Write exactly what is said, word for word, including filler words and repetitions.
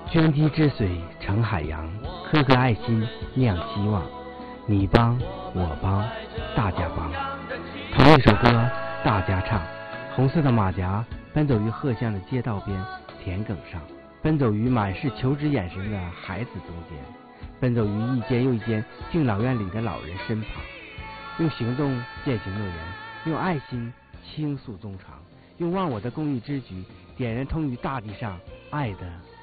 涓滴之水成海洋，颗颗爱心酿希望。你帮我帮大家帮，同一首歌大家唱。红色的马甲奔走于荷香的街道边田埂上，奔走于满是求知眼神的孩子中间，奔走于一间又一间敬老院里的老人身旁，用行动践行诺言，用爱心倾诉衷肠，用忘我的公益之举点燃通于大地上爱的